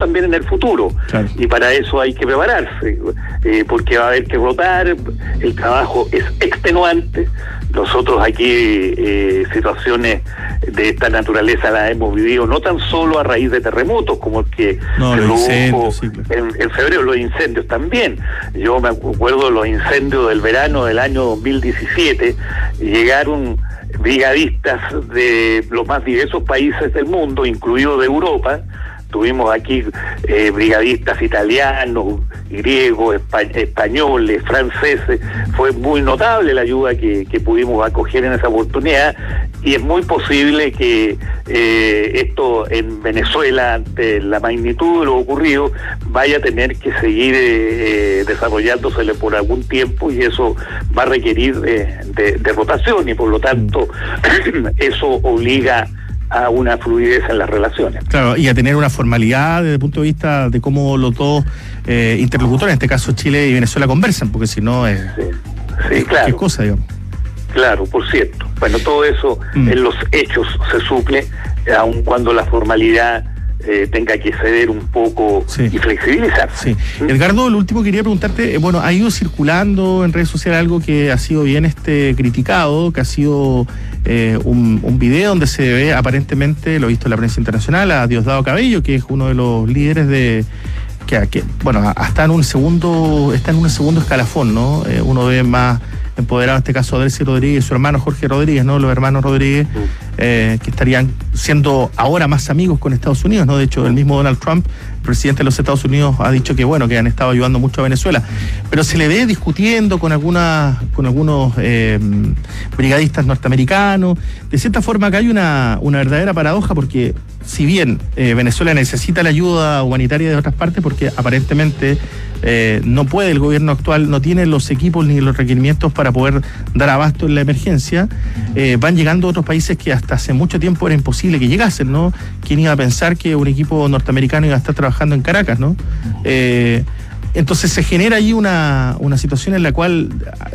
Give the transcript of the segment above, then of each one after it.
también en el futuro. Claro. Y para eso hay que prepararse, porque va a haber que rotar, el trabajo es extenuante. Nosotros aquí situaciones de esta naturaleza las hemos vivido no tan solo a raíz de terremotos como el que se produjo en febrero, los incendios también. Yo me acuerdo de los incendios del verano del año 2017, llegaron brigadistas de los más diversos países del mundo, incluido de Europa. Tuvimos aquí brigadistas italianos, griegos, españoles, franceses. Fue muy notable la ayuda que pudimos acoger en esa oportunidad, y es muy posible que esto en Venezuela, ante la magnitud de lo ocurrido, vaya a tener que seguir desarrollándose por algún tiempo, y eso va a requerir de rotación, y por lo tanto eso obliga a una fluidez en las relaciones. Claro, y a tener una formalidad desde el punto de vista de cómo los dos interlocutores, en este caso Chile y Venezuela, conversan, porque si no es claro. ¿Qué cosa, digamos? Claro, por cierto. Bueno, todo eso en los hechos se suple, aun cuando la formalidad tenga que ceder un poco y flexibilizarse. Sí. Edgardo, lo último que quería preguntarte, ha ido circulando en redes sociales algo que ha sido bien criticado, que ha sido un video donde se ve aparentemente, lo he visto en la prensa internacional, a Diosdado Cabello, que es uno de los líderes de que está en un segundo escalafón, ¿no? Uno ve más empoderado en este caso a Delcy Rodríguez y su hermano Jorge Rodríguez, ¿no? Los hermanos Rodríguez, que estarían siendo ahora más amigos con Estados Unidos, ¿no? De hecho, el mismo Donald Trump, el presidente de los Estados Unidos, ha dicho que que han estado ayudando mucho a Venezuela. Pero se le ve discutiendo con algunos brigadistas norteamericanos. De cierta forma, acá hay una verdadera paradoja, porque si bien Venezuela necesita la ayuda humanitaria de otras partes, porque aparentemente no puede, el gobierno actual no tiene los equipos ni los requerimientos para poder dar abasto en la emergencia, van llegando otros países que hasta hace mucho tiempo era imposible que llegasen, ¿no? ¿Quién iba a pensar que un equipo norteamericano iba a estar trabajando en Caracas, ¿no? Entonces se genera ahí una situación en la cual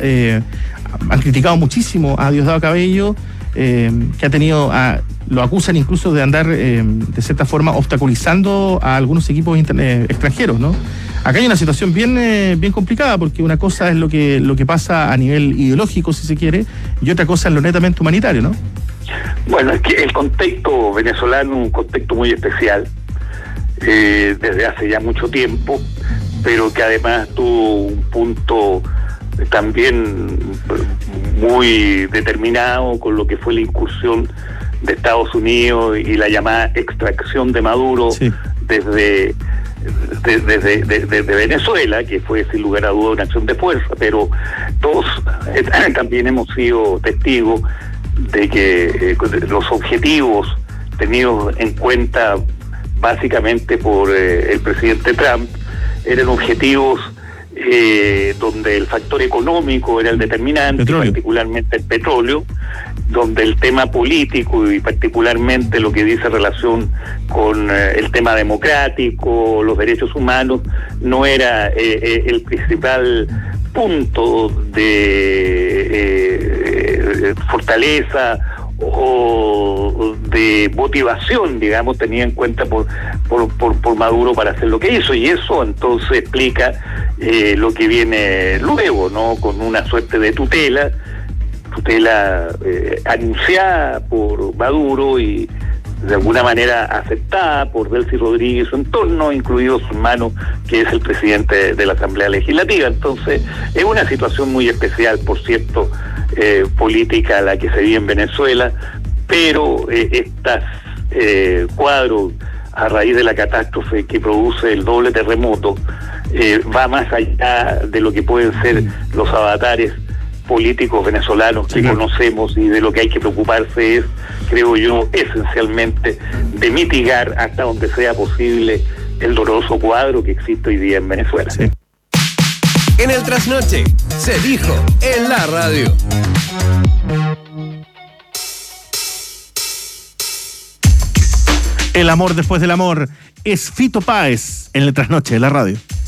han criticado muchísimo a Diosdado Cabello, que ha tenido lo acusan incluso de andar de cierta forma obstaculizando a algunos equipos extranjeros, ¿no? Acá hay una situación bien complicada, porque una cosa es lo que pasa a nivel ideológico, si se quiere, y otra cosa es lo netamente humanitario, ¿no? Bueno, es que el contexto venezolano es un contexto muy especial, desde hace ya mucho tiempo, pero que además tuvo un punto también muy determinado con lo que fue la incursión de Estados Unidos y la llamada extracción de Maduro desde Venezuela, que fue sin lugar a duda una acción de fuerza, pero todos también hemos sido testigos de que los objetivos tenidos en cuenta básicamente por el presidente Trump eran objetivos donde el factor económico era el determinante, particularmente el petróleo, donde el tema político y particularmente lo que dice relación con el tema democrático, los derechos humanos, no era el principal punto de fortaleza o de motivación, digamos, tenía en cuenta por Maduro para hacer lo que hizo, y eso entonces explica lo que viene luego, ¿no? Con una suerte de tutela anunciada por Maduro y de alguna manera aceptada por Delcy Rodríguez y su entorno, incluido su hermano, que es el presidente de la Asamblea Legislativa. Entonces, es una situación muy especial, por cierto, política la que se vive en Venezuela, pero estos cuadros a raíz de la catástrofe que produce el doble terremoto va más allá de lo que pueden ser los avatares políticos venezolanos que conocemos, y de lo que hay que preocuparse es, creo yo, esencialmente de mitigar hasta donde sea posible el doloroso cuadro que existe hoy día en Venezuela. Sí. En el Trasnoche se dijo en la radio. El amor después del amor es Fito Páez en el Trasnoche de la radio.